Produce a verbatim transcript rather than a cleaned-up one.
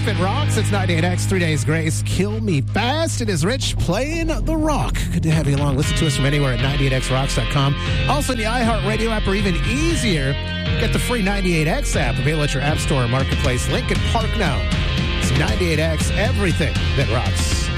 If It Rocks, it's ninety-eight X, Three Days Grace, Kill Me Fast. It is Rich playing the rock. Good to have you along. Listen to us from anywhere at ninety-eight x rocks dot com. Also in the iHeartRadio app, or even easier, get the free ninety-eight X app available at your app store or marketplace. Lincoln Park now. It's ninety-eight X, everything that rocks.